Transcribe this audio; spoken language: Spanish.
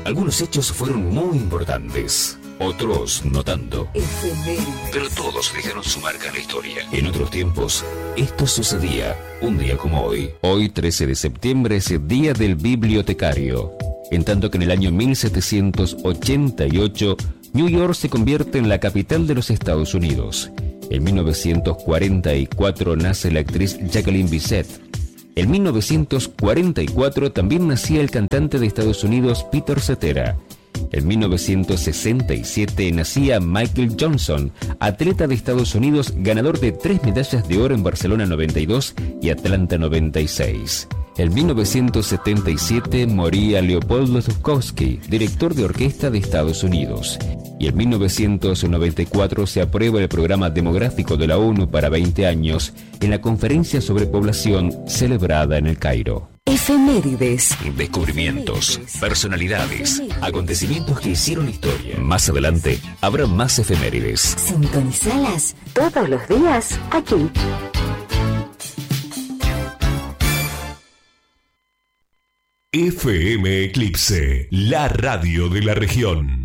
Algunos hechos fueron muy importantes, otros no tanto. Pero todos dejaron su marca en la historia. En otros tiempos, esto sucedía un día como hoy. Hoy, 13 de septiembre, es el Día del Bibliotecario. En tanto que en el año 1788, New York se convierte en la capital de los Estados Unidos. En 1944 nace la actriz Jacqueline Bisset. En 1944 también nacía el cantante de Estados Unidos Peter Cetera. En 1967 nacía Michael Johnson, atleta de Estados Unidos, ganador de 3 medallas de oro en Barcelona 92 y Atlanta 96. En 1977 moría Leopoldo Zuchowski, director de orquesta de Estados Unidos. Y en 1994 se aprueba el programa demográfico de la ONU para 20 años en la conferencia sobre población celebrada en El Cairo. Efemérides. Descubrimientos, personalidades, acontecimientos que hicieron historia. Más adelante habrá más efemérides. Sintonizalas todos los días aquí. FM Eclipse, la radio de la región.